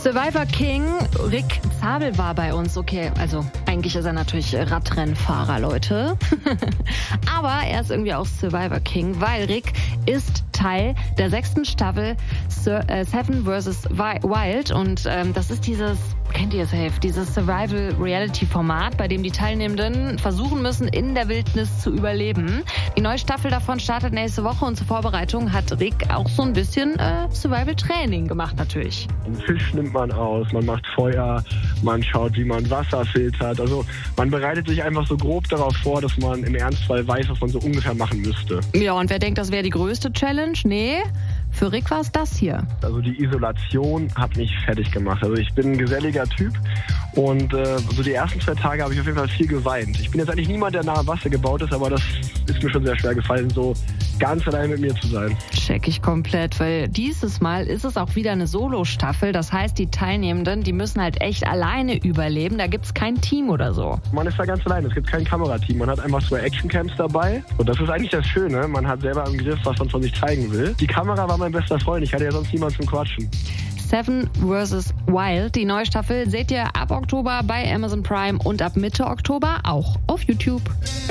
Survivor King Rick Zabel war bei uns. Okay, also eigentlich ist er natürlich Radrennfahrer, Leute. Aber er ist irgendwie auch Survivor King, weil Rick ist Teil der 6. Staffel Seven vs. Wild. Und das ist dieses, kennt ihr safe, dieses Survival-Reality-Format, bei dem die Teilnehmenden versuchen müssen, in der Wildnis zu überleben. Die neue Staffel davon startet nächste Woche und zur Vorbereitung hat Rick auch so ein bisschen Survival-Training gemacht natürlich. Einen Fisch nimmt man aus, man macht Feuer, man schaut, wie man Wasser filtert. Also man bereitet sich einfach so grob darauf vor, dass man im Ernstfall weiß, was man so ungefähr machen müsste. Ja, und wer denkt, das wäre die größte Challenge? Nee, für Rick war es das hier. Also die Isolation hat mich fertig gemacht. Also ich bin ein geselliger Typ und so die ersten 2 Tage habe ich auf jeden Fall viel geweint. Ich bin jetzt eigentlich niemand, der nah am Wasser gebaut ist, aber das ist mir schon sehr schwer gefallen, so ganz allein mit mir zu sein. Check ich komplett, weil dieses Mal ist es auch wieder eine Solo-Staffel. Das heißt, die Teilnehmenden, die müssen halt echt alleine überleben. Da gibt's kein Team oder so. Man ist da ganz allein. Es gibt kein Kamerateam. Man hat einfach 2 Actioncams dabei. Und das ist eigentlich das Schöne. Man hat selber im Griff, was man von sich zeigen will. Die Kamera war mein bester Freund. Ich hatte ja sonst niemanden zum Quatschen. Seven vs. Wild. Die neue Staffel seht ihr ab Oktober bei Amazon Prime und ab Mitte Oktober auch auf YouTube.